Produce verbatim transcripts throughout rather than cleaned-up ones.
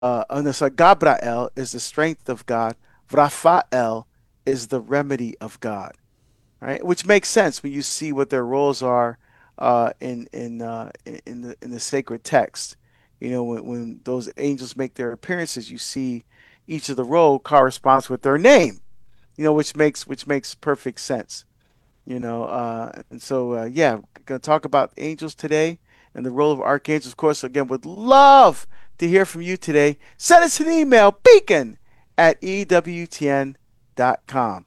uh, and so Gabriel is the strength of God. Raphael is the remedy of God, right? Which makes sense when you see what their roles are uh, in in uh, in the in the sacred text. You know, when when those angels make their appearances, you see each of the role corresponds with their name. You know, which makes which makes perfect sense. You know, uh, and so uh, yeah, gonna talk about angels today and the role of archangels. Of course, again, would love to hear from you today. Send us an email, beacon at e w t n dot com.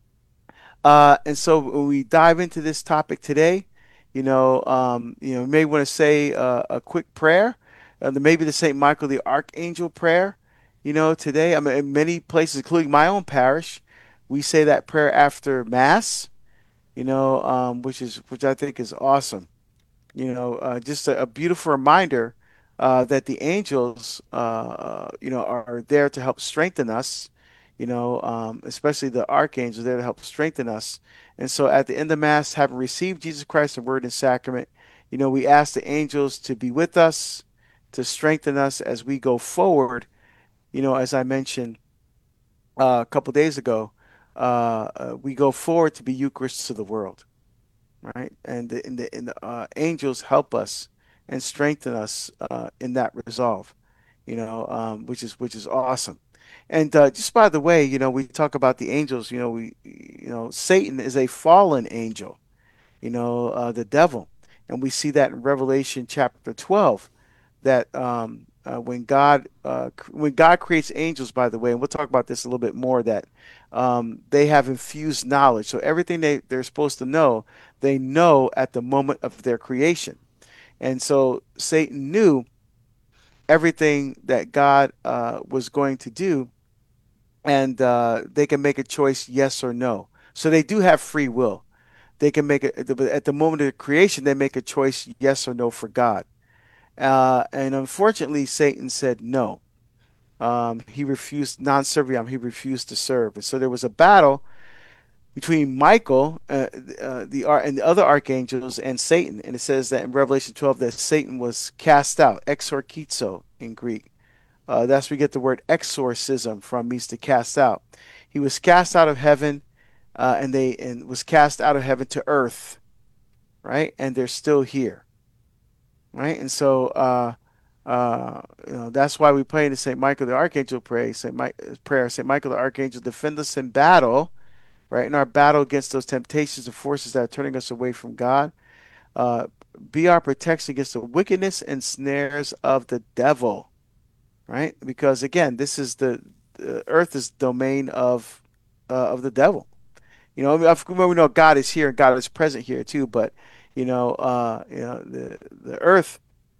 Uh, and so when we dive into this topic today, you know, um, you know, you may want to say uh, a quick prayer, uh, maybe the Saint Michael the Archangel prayer. You know, today, I mean, in many places, including my own parish, we say that prayer after Mass. You know, um, which is which I think is awesome. You know, uh, just a, a beautiful reminder uh, that the angels, uh, you know, are there to help strengthen us. You know, um, especially the archangels there to help strengthen us. And so, at the end of Mass, having received Jesus Christ, the Word and Sacrament, you know, we ask the angels to be with us, to strengthen us as we go forward. You know, as I mentioned uh, a couple days ago, uh, uh, we go forward to be Eucharist to the world, right? And the, and the, and the uh, angels help us and strengthen us uh, in that resolve, you know, um, which is which is awesome. And uh, just by the way, you know, we talk about the angels. You know, we, you know, Satan is a fallen angel. You know, uh, the devil, and we see that in Revelation chapter twelve. That um, uh, when God uh, when God creates angels, by the way, and we'll talk about this a little bit more, that um, they have infused knowledge. So everything they, they're supposed to know, they know at the moment of their creation. And so Satan knew everything that God uh, was going to do, and uh, they can make a choice, yes or no. So they do have free will. They can make it at the moment of creation. They make a choice, yes or no, for God. Uh, and unfortunately, Satan said no. Um, he refused non serviam. He refused to serve, and so there was a battle between Michael, uh, uh, the and the other archangels, and Satan. And it says that in Revelation twelve that Satan was cast out, exorkizo in Greek. Uh, that's where we get the word exorcism from, means to cast out. He was cast out of heaven, uh, and they and was cast out of heaven to earth, right? And they're still here, right? And so, uh, uh, you know, that's why we pray in the Saint Michael the Archangel pray, Saint Mike prayer. Saint Michael the Archangel, defend us in battle, right? In our battle against those temptations and forces that are turning us away from God. Uh, be our protection against the wickedness and snares of the devil, right? Because again, this is the, the earth is domain of uh, of the devil. You know, I mean, of course, we know God is here and God is present here too, but you know, uh, you know, the the earth,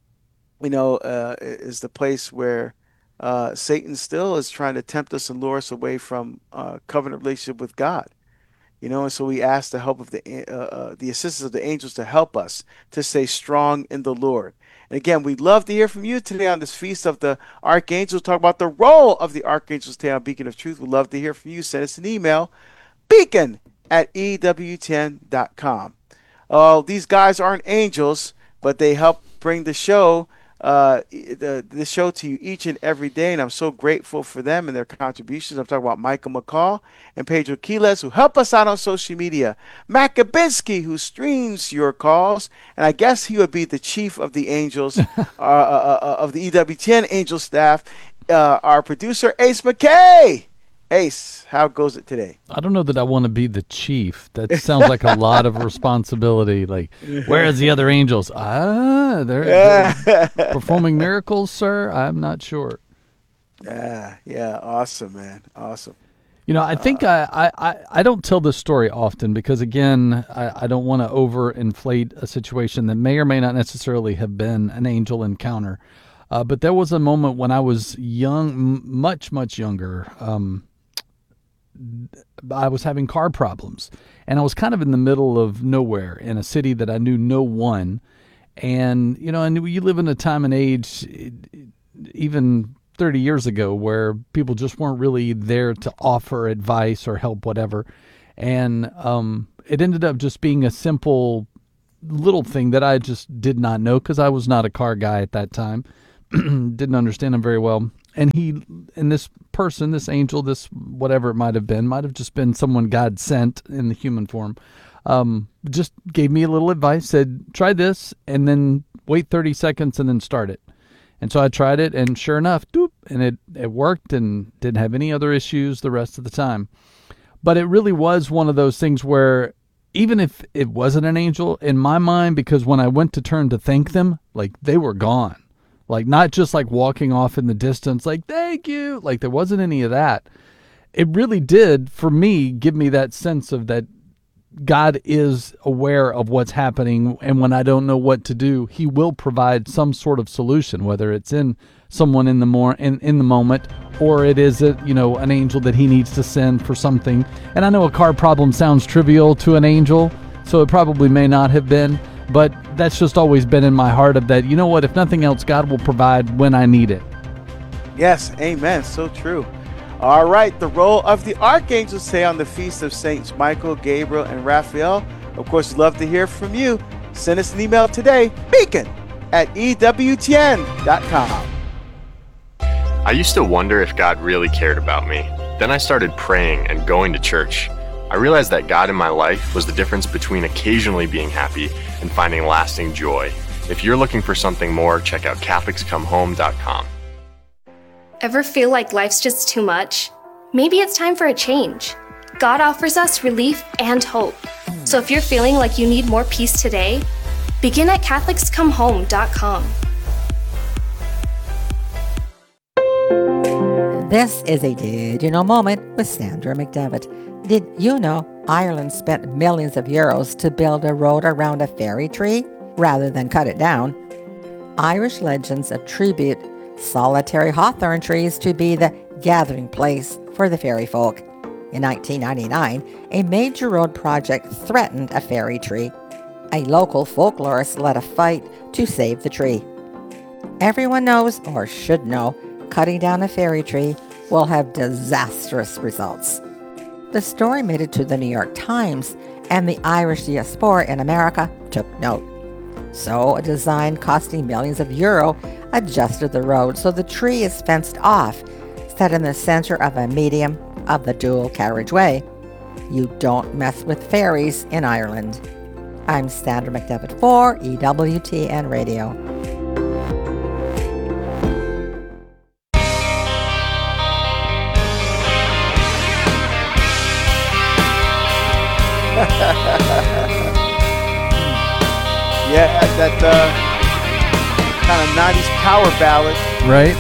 you know, uh, is the place where uh, Satan still is trying to tempt us and lure us away from uh, covenant relationship with God. You know, and so we ask the help of the uh, uh, the assistance of the angels to help us to stay strong in the Lord. And again, we'd love to hear from you today on this feast of the archangels. Talk about the role of the archangels today on Beacon of Truth. We'd love to hear from you. Send us an email, beacon at e w t n dot com. Oh, these guys aren't angels, but they help bring the show, uh, the the show to you each and every day, and I'm so grateful for them and their contributions. I'm talking about Michael McCall and Pedro Quiles, who help us out on social media. Matt Gabinski, who streams your calls, and I guess he would be the chief of the Angels, uh, uh, uh, of the E W T N Angel staff. Uh, our producer Ace McKay. Ace, how goes it today? I don't know that I want to be the chief. That sounds like a lot of responsibility. Like, where is the other angels? Ah, they're, they're performing miracles, sir? I'm not sure. Yeah, yeah, awesome, man, awesome. You know, I think I, I, I don't tell this story often because, again, I, I don't want to overinflate a situation that may or may not necessarily have been an angel encounter. Uh, but there was a moment when I was young, m- much, much younger. Um, I was having car problems, and I was kind of in the middle of nowhere in a city that I knew no one. And, you know, and you live in a time and age, even thirty years ago, where people just weren't really there to offer advice or help, whatever. And um, it ended up just being a simple little thing that I just did not know because I was not a car guy at that time. Didn't understand them very well. and he and this person, this angel, this whatever it might have been, might have just been someone God sent in the human form, um, just gave me a little advice, said, try this, and then wait thirty seconds and then start it. And so I tried it, and sure enough, doop, and it, it worked and didn't have any other issues the rest of the time. But it really was one of those things where even if it wasn't an angel, in my mind, because when I went to turn to thank them, like they were gone. Like not just like walking off in the distance, like, thank you. Like there wasn't any of that. It really did, for me, give me that sense of that God is aware of what's happening, and when I don't know what to do, he will provide some sort of solution, whether it's in someone in the more in, in the moment, or it is a, you know, an angel that he needs to send for something. And I know a car problem sounds trivial to an angel, so it probably may not have been, but that's just always been in my heart of that, you know what, if nothing else, God will provide when I need it. Yes, amen. So true. All right, the role of the archangels say on the feast of Saints Michael, Gabriel, and Raphael. Of course, we'd love to hear from you. Send us an email today, beacon at E W T N dot com. I used to wonder if God really cared about me. Then I started praying and going to church. I realized that God in my life was the difference between occasionally being happy and finding lasting joy. If you're looking for something more, check out Catholics Come Home dot com. Ever feel like life's just too much? Maybe it's time for a change. God offers us relief and hope. So if you're feeling like you need more peace today, begin at Catholics Come Home dot com. This is a Did You Know moment with Sandra McDevitt. Did you know Ireland spent millions of euros to build a road around a fairy tree rather than cut it down? Irish legends attribute solitary hawthorn trees to be the gathering place for the fairy folk. In nineteen ninety-nine, a major road project threatened a fairy tree. A local folklorist led a fight to save the tree. Everyone knows, or should know, cutting down a fairy tree will have disastrous results. The story made it to the New York Times, and the Irish diaspora in America took note. So a design costing millions of euro adjusted the road so the tree is fenced off, set in the center of a medium of the dual carriageway. You don't mess with fairies in Ireland. I'm Sandra McDevitt for E W T N Radio. Yeah, that uh, kind of nineties power ballad. Right?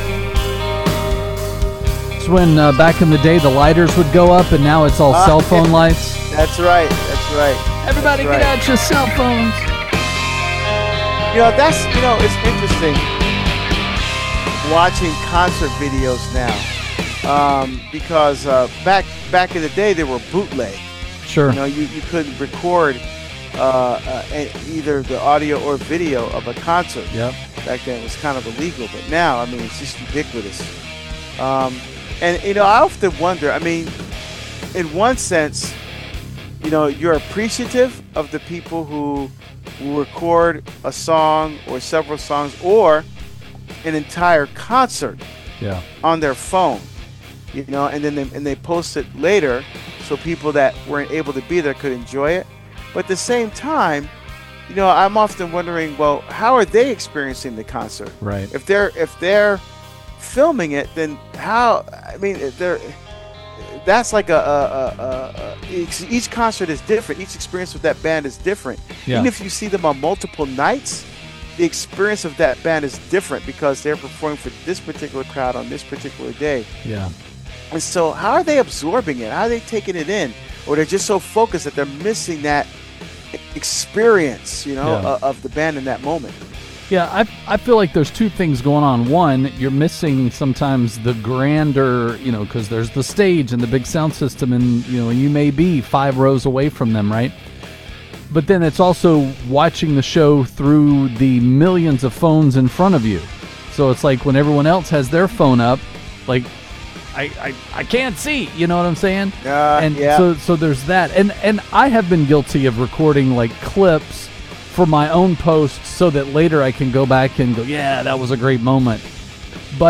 It's when uh, back in the day the lighters would go up, and now it's all Uh, cell phone lights. That's right. That's right. Everybody That's get right. out your cell phones. You know, that's, you know, it's interesting watching concert videos now, um, because uh, back back in the day there were bootleg. Sure. You know, you, you couldn't record uh, uh, either the audio or video of a concert. Yep. Back then it was kind of illegal, but now, I mean, it's just ubiquitous. Um, and, you know, I often wonder, I mean, in one sense, you know, you're appreciative of the people who will record a song or several songs or an entire concert Yeah. on their phone, you know, and then they, and they post it later so people that weren't able to be there could enjoy it. But at the same time, you know, I'm often wondering, well, how are they experiencing the concert? Right. If they're if they're filming it, then how? I mean, they're that's like a, a, a, a, a each, each concert is different. Each experience with that band is different. Yeah. Even if you see them on multiple nights, the experience of that band is different because they're performing for this particular crowd on this particular day. Yeah. And so how are they absorbing it? How are they taking it in? Or they're just so focused that they're missing that experience, you know, Yeah. uh, of the band in that moment. Yeah, I I feel like there's two things going on. One, you're missing sometimes the grander, you know, because there's the stage and the big sound system, and you know, and you may be five rows away from them, right? But then it's also watching the show through the millions of phones in front of you. So it's like when everyone else has their phone up, like I I, I can't see, you know what I'm saying? Uh, and yeah. so so there's that. And and I have been guilty of recording like clips for my own posts so that later I can go back and go, yeah, that was a great moment. But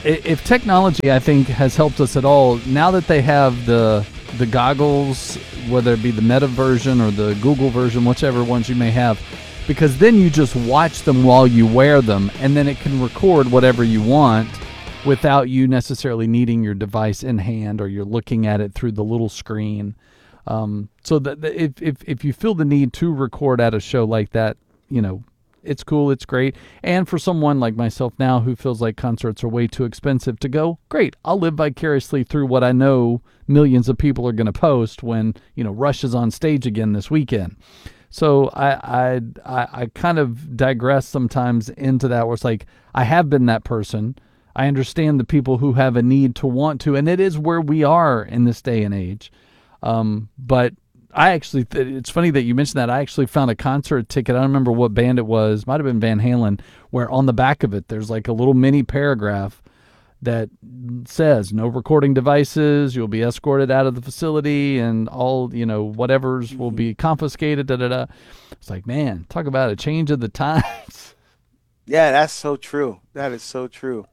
I- If technology, I think, has helped us at all, now that they have the the goggles, whether it be the Meta version or the Google version, whichever ones you may have, because then you just watch them while you wear them, and then it can record whatever you want without you necessarily needing your device in hand or you're looking at it through the little screen. Um, so that that if, if if you feel the need to record at a show like that, you know, it's cool, it's great. And for someone like myself now who feels like concerts are way too expensive to go, great. I'll live vicariously through what I know millions of people are going to post when, you know, Rush is on stage again this weekend. So I, I I I kind of digress sometimes into that where it's like, I have been that person. I understand the people who have a need to want to, and it is where we are in this day and age. Um, but I actually, it's funny that you mentioned that. I actually found a concert ticket. I don't remember what band it was. Might have been Van Halen, where on the back of it, there's like a little mini paragraph that says no recording devices. You'll be escorted out of the facility and all, you know, whatever's will be confiscated. Da, da, da. It's like, man, talk about a change of the times. Yeah, that's so true. That is so true.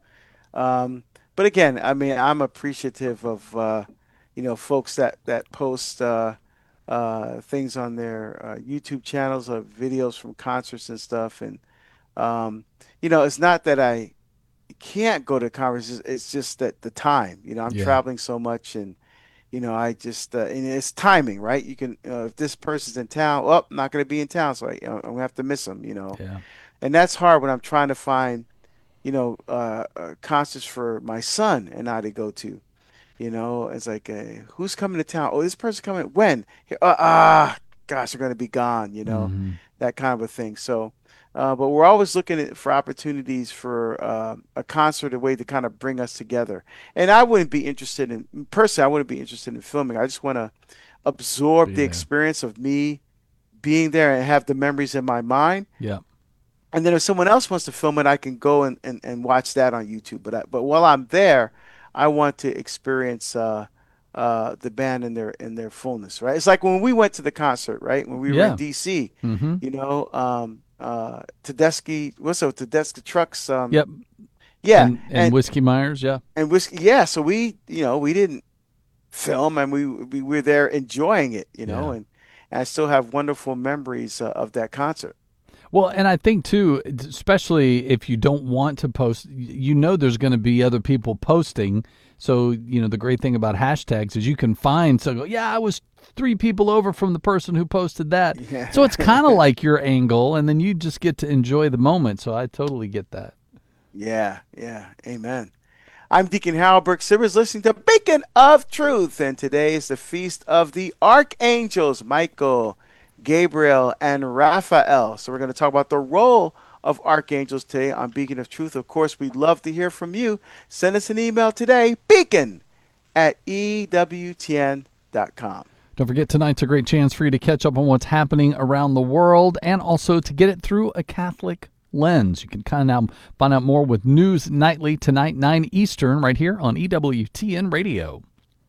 Um, but again, I mean, I'm appreciative of, uh, you know, folks that, that post, uh, uh, things on their uh, YouTube channels of videos from concerts and stuff. And, um, you know, it's not that I can't go to conferences. It's just that the time, you know, I'm Yeah. traveling so much and, you know, I just, uh, and it's timing, right? You can, uh, if this person's in town, well, I'm not going to be in town. So I, you know, I'm going to have to miss them, you know, Yeah. and that's hard when I'm trying to find, you know, uh, uh, concerts for my son and I to go to. You know, it's like, uh, who's coming to town? Oh, this person coming. When? Uh, ah, gosh, they're going to be gone, you know, hmm that kind of a thing. So, uh, but we're always looking at, for opportunities for uh, a concert, a way to kind of bring us together. And I wouldn't be interested in, personally, I wouldn't be interested in filming. I just want to absorb Be the there. experience of me being there and have the memories in my mind. Yeah. And then if someone else wants to film it, I can go and, and, and watch that on YouTube. But I, but while I'm there, I want to experience uh, uh, the band in their in their fullness, right? It's like when we went to the concert, right? When we were Yeah. in D C, hmm you know, um, uh, Tedeschi, what's up, Tedeschi Trucks? Um, Yep. yeah, And, and and Whiskey Myers. Yeah. and whiskey, yeah. So we, you know, we didn't film, and we we were there enjoying it, you know, Yeah. and, and I still have wonderful memories uh, of that concert. Well, and I think too, especially if you don't want to post, you know, there's going to be other people posting. So, you know, the great thing about hashtags is you can find, so yeah, I was three people over from the person who posted that. Yeah. So it's kind of like your angle, and then you just get to enjoy the moment. So I totally get that. Yeah, yeah, amen. I'm Deacon Harold Burke Sivers, listening to Beacon of Truth, and today is the feast of the archangels, Michael, Gabriel, and Raphael. So we're going to talk about the role of archangels today on Beacon of Truth. Of course, we'd love to hear from you. Send us an email today, beacon at E W T N dot com. Don't forget, tonight's a great chance for you to catch up on what's happening around the world and also to get it through a Catholic lens. You can kind of find out more with News Nightly tonight, nine Eastern, right here on E W T N Radio.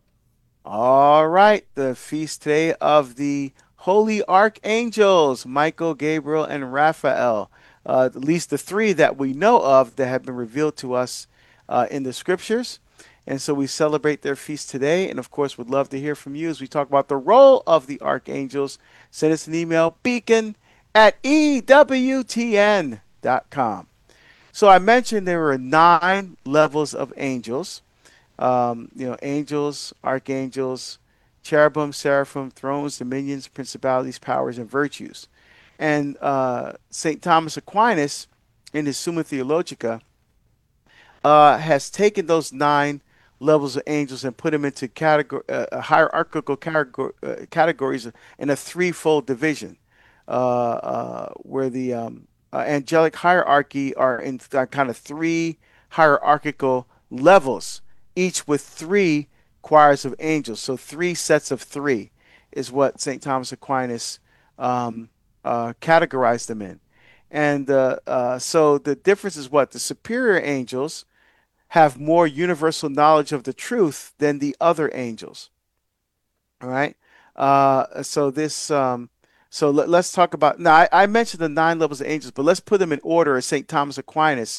All right, the feast today of the Holy Archangels, Michael, Gabriel, and Raphael. Uh, at least the three that we know of that have been revealed to us uh, in the scriptures. And so we celebrate their feast today. And of course, would love to hear from you as we talk about the role of the archangels. Send us an email, beacon at E W T N dot com. So I mentioned there were nine levels of angels. Um, you know, angels, archangels, cherubim, seraphim, thrones, dominions, principalities, powers, and virtues. And uh, Saint Thomas Aquinas, in his Summa Theologica, uh, has taken those nine levels of angels and put them into category, uh, hierarchical category, uh, categories in a threefold division, uh, uh, where the um, uh, angelic hierarchy are in uh, kind of three hierarchical levels, each with three choirs of angels. So three sets of three is what Saint Thomas Aquinas um, uh, categorized them in. And uh, uh, so the difference is what? The superior angels have more universal knowledge of the truth than the other angels. All right. Uh, so this, um, so let, let's talk about, now I, I mentioned the nine levels of angels, but let's put them in order as Saint Thomas Aquinas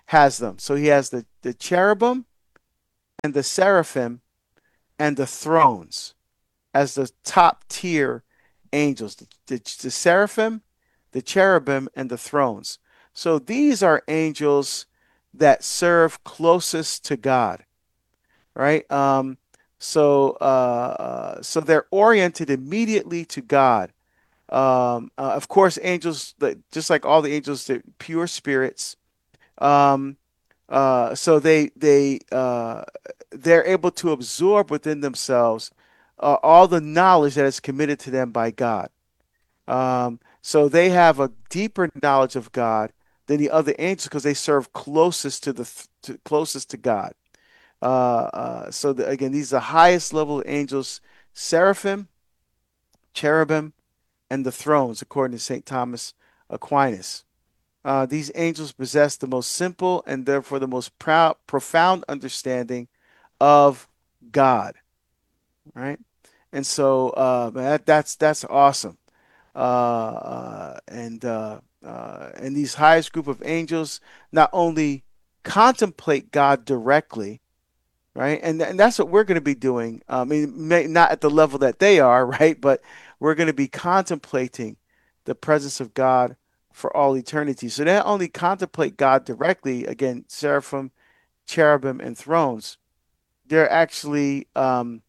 has them. So he has the, the cherubim and the seraphim and the thrones as the top tier angels, the, the, the seraphim, the cherubim, and the thrones. So these are angels that serve closest to God, right? Um, so uh, so they're oriented immediately to God. Um, uh, of course, angels, just like all the angels, they're pure spirits. Um, uh, so they they uh, they're able to absorb within themselves uh, all the knowledge that is committed to them by God. Um, so they have a deeper knowledge of God than the other angels because they serve closest to the to, closest to God. Uh, uh, so the, again, these are the highest level of angels: seraphim, cherubim, and the thrones, according to Saint Thomas Aquinas. Uh, these angels possess the most simple and therefore the most proud, profound understanding of God, right? And so uh, that, that's that's awesome. Uh, uh, and uh, uh, and these highest group of angels not only contemplate God directly, right? And and that's what we're going to be doing. I mean, may, not at the level that they are, right? But we're going to be contemplating the presence of God for all eternity. So they not only contemplate God directly, again, seraphim, cherubim, and thrones, they're actually um,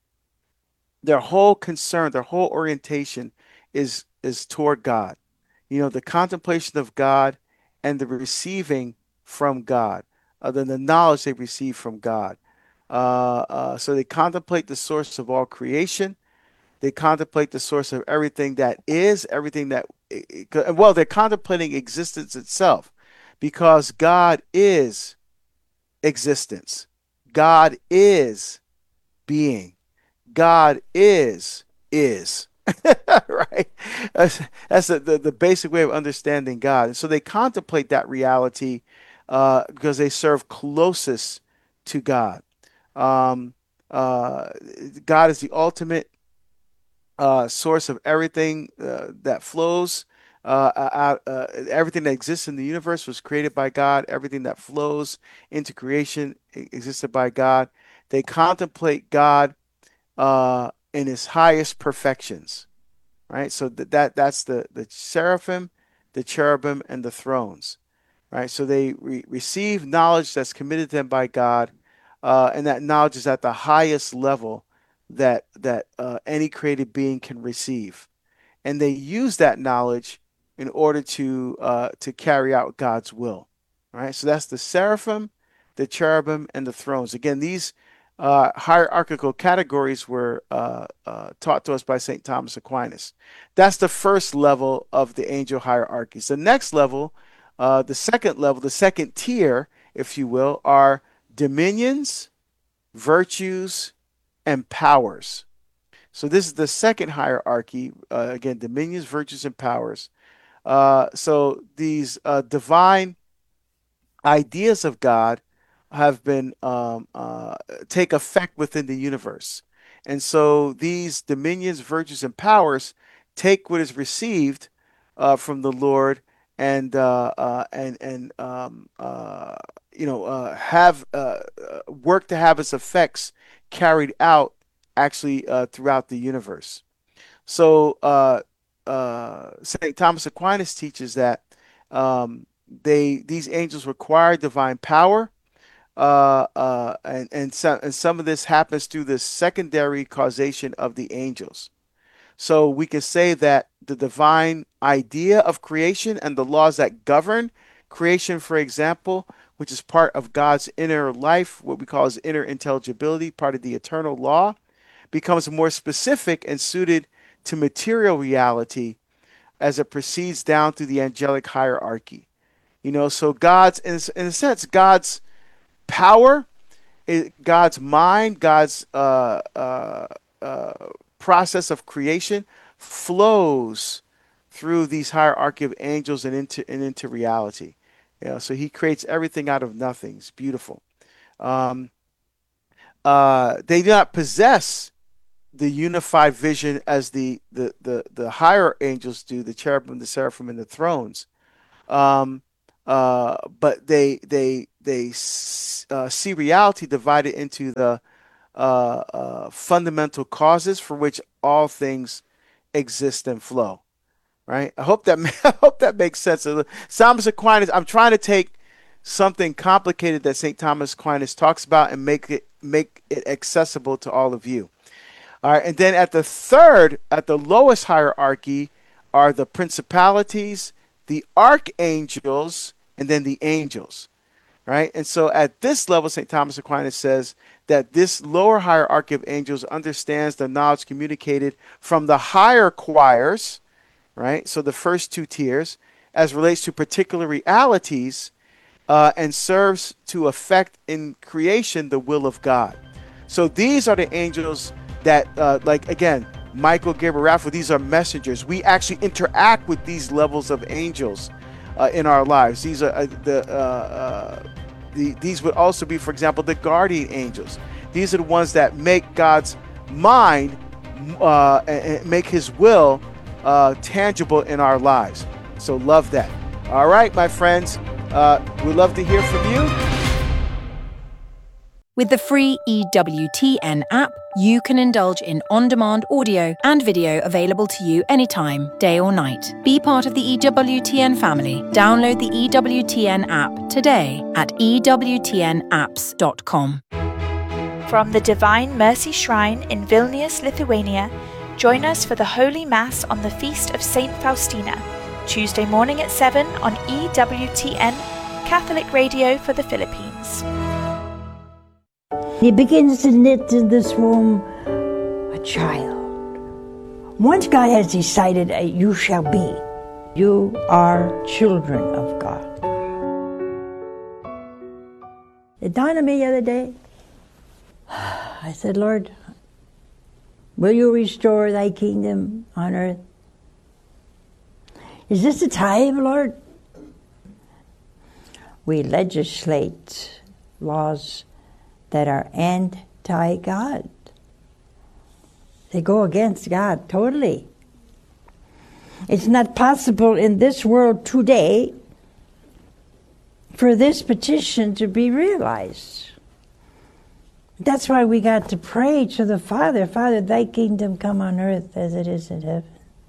their whole concern, their whole orientation is is toward God. You know, the contemplation of God and the receiving from God, uh, then the knowledge they receive from God. Uh, uh, so they contemplate the source of all creation. They contemplate the source of everything that is, everything that, well, they're contemplating existence itself because God is existence. God is being. God is, is. Right? That's, that's the, the, the basic way of understanding God. And so they contemplate that reality uh, because they serve closest to God. Um, uh, God is the ultimate uh, source of everything uh, that flows. Uh, out, uh, everything that exists in the universe was created by God. Everything that flows into creation existed by God. They contemplate God uh, in His highest perfections, right? So that, that that's the the seraphim, the cherubim, and the thrones, right? So they re- receive knowledge that's committed to them by God, uh, and that knowledge is at the highest level that that uh, any created being can receive, and they use that knowledge in order to uh, to carry out God's will, right? So that's the seraphim, the cherubim, and the thrones. Again, these uh, hierarchical categories were uh, uh, taught to us by Saint Thomas Aquinas. That's the first level of the angel hierarchies. The next level, uh, the second level, the second tier, if you will, are dominions, virtues, and powers. So this is the second hierarchy. Uh, again, dominions, virtues, and powers. Uh, so these uh, divine ideas of God have been um, uh, take effect within the universe, and so these dominions, virtues, and powers take what is received uh, from the Lord and uh, uh, and and um, uh, you know uh, have uh, work to have its effects carried out actually uh, throughout the universe. So uh, uh, Saint Thomas Aquinas teaches that um, they these angels require divine power, uh, uh, and and some and some of this happens through the secondary causation of the angels. So we can say that the divine idea of creation and the laws that govern creation, for example, which is part of God's inner life, what we call his inner intelligibility, part of the eternal law, becomes more specific and suited to material reality as it proceeds down through the angelic hierarchy. You know, so God's, in, in a sense, God's power, God's mind, God's uh, uh, uh, process of creation flows through these hierarchy of angels and into and into reality. You know, so he creates everything out of nothing. It's beautiful. Um, uh, they do not possess the unified vision as the the the, the higher angels do, the cherubim, the seraphim, and the thrones. Um, uh, but they they they uh, see reality divided into the uh, uh, fundamental causes for which all things exist and flow. Right? I hope that I hope that makes sense. Thomas Aquinas. I'm trying to take something complicated that Saint Thomas Aquinas talks about and make it make it accessible to all of you. All right, and then at the third, at the lowest hierarchy, are the principalities, the archangels, and then the angels. Right? And so at this level, Saint Thomas Aquinas says that this lower hierarchy of angels understands the knowledge communicated from the higher choirs, right? So the first two tiers, as relates to particular realities, uh, and serves to affect in creation the will of God. So these are the angels that, uh, like, again, Michael, Gabriel, Raphael, these are messengers. We actually interact with these levels of angels uh, in our lives. These are uh, the, uh, uh, the these would also be, for example, the guardian angels. These are the ones that make God's mind, uh, and make His will uh, tangible in our lives. So love that. All right, my friends, uh, we'd love to hear from you. With the free E W T N app, you can indulge in on-demand audio and video available to you anytime, day or night. Be part of the E W T N family. Download the E W T N app today at e w t n apps dot com. From the Divine Mercy Shrine in Vilnius, Lithuania, join us for the Holy Mass on the Feast of Saint Faustina, Tuesday morning at seven on E W T N, Catholic Radio for the Philippines. He begins to knit in this womb a child. Once God has decided, uh, you shall be, you are children of God. It dawned on me the other day. I said, Lord, will you restore thy kingdom on earth? Is this the time, Lord? We legislate laws that are anti-God. They go against God totally. It's not possible in this world today for this petition to be realized. That's why we got to pray to the Father, Father, thy kingdom come on earth as it is in heaven.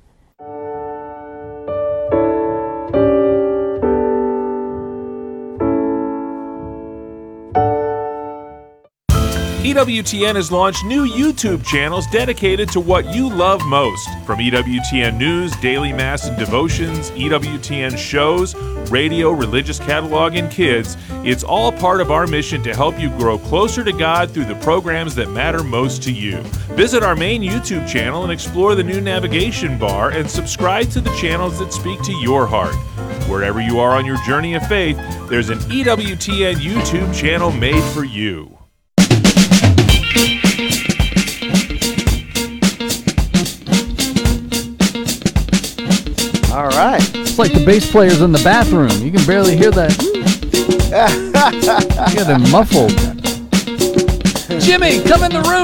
E W T N has launched new YouTube channels dedicated to what you love most. From E W T N News, Daily Mass and Devotions, E W T N shows, radio, religious catalog, and kids, it's all part of our mission to help you grow closer to God through the programs that matter most to you. Visit our main YouTube channel and explore the new navigation bar and subscribe to the channels that speak to your heart. Wherever you are on your journey of faith, there's an E W T N YouTube channel made for you. All right. It's like the bass player's in the bathroom. You can barely hear that. You got them muffled. Jimmy, come in the room.